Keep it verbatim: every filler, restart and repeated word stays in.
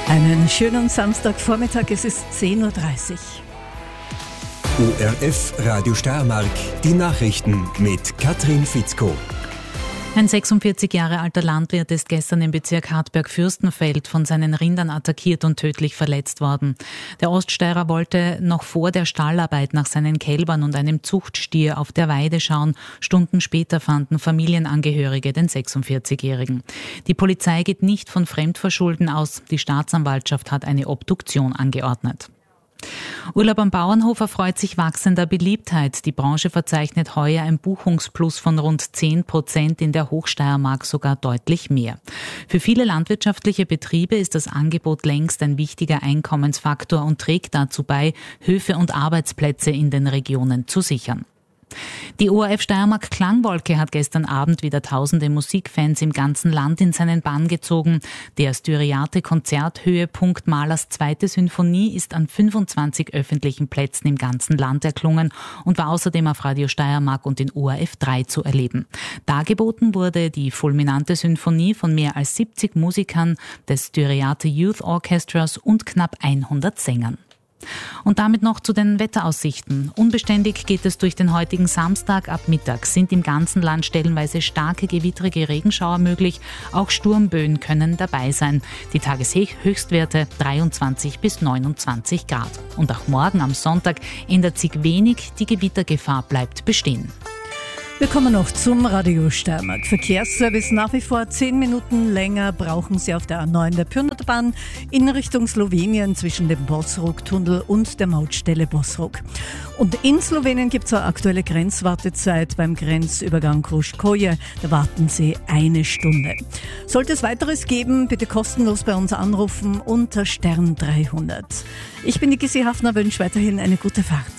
Einen schönen Samstagvormittag, es ist zehn Uhr dreißig. O R F Radio Steiermark, die Nachrichten mit Katrin Fitzko. Ein sechsundvierzig Jahre alter Landwirt ist gestern im Bezirk Hartberg-Fürstenfeld von seinen Rindern attackiert und tödlich verletzt worden. Der Oststeirer wollte noch vor der Stallarbeit nach seinen Kälbern und einem Zuchtstier auf der Weide schauen. Stunden später fanden Familienangehörige den sechsundvierzigjährigen. Die Polizei geht nicht von Fremdverschulden aus. Die Staatsanwaltschaft hat eine Obduktion angeordnet. Urlaub am Bauernhof erfreut sich wachsender Beliebtheit. Die Branche verzeichnet heuer ein Buchungsplus von rund zehn Prozent, in der Hochsteiermark sogar deutlich mehr. Für viele landwirtschaftliche Betriebe ist das Angebot längst ein wichtiger Einkommensfaktor und trägt dazu bei, Höfe und Arbeitsplätze in den Regionen zu sichern. Die O R F Steiermark Klangwolke hat gestern Abend wieder tausende Musikfans im ganzen Land in seinen Bann gezogen. Der Styriate-Konzerthöhepunkt Mahlers zweite Sinfonie ist an fünfundzwanzig öffentlichen Plätzen im ganzen Land erklungen und war außerdem auf Radio Steiermark und in O R F drei zu erleben. Dargeboten wurde die fulminante Sinfonie von mehr als siebzig Musikern des Styriate Youth Orchestras und knapp hundert Sängern. Und damit noch zu den Wetteraussichten. Unbeständig geht es durch den heutigen Samstag. Ab Mittag sind im ganzen Land stellenweise starke gewittrige Regenschauer möglich. Auch Sturmböen können dabei sein. Die Tageshöchstwerte dreiundzwanzig bis neunundzwanzig Grad. Und auch morgen am Sonntag ändert sich wenig. Die Gewittergefahr bleibt bestehen. Wir kommen noch zum Radio Steiermark. Verkehrsservice nach wie vor zehn Minuten länger brauchen Sie auf der A neun der Pyrnotbahn in Richtung Slowenien zwischen dem Bosrog-Tunnel und der Mautstelle Bosrog. Und in Slowenien gibt es eine aktuelle Grenzwartezeit beim Grenzübergang Kruškoje. Da warten Sie eine Stunde. Sollte es weiteres geben, bitte kostenlos bei uns anrufen unter Stern dreihundert. Ich bin die Gissi Hafner, wünsche weiterhin eine gute Fahrt.